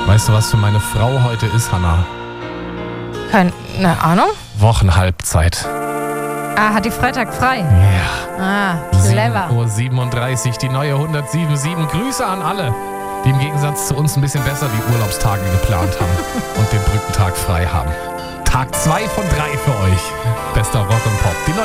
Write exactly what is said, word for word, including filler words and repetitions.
Weißt du, was für meine Frau heute ist, Hanna? Keine Ahnung. Wochenhalbzeit. Ah, hat die Freitag frei? Ja. Ah, clever. sieben Uhr siebenunddreißig, die neue hundertsiebenundsiebzig. Grüße an alle, die im Gegensatz zu uns ein bisschen besser die Urlaubstage geplant haben und den Brückentag frei haben. Tag zwei von drei für euch. Bester Rock und Pop. Die neue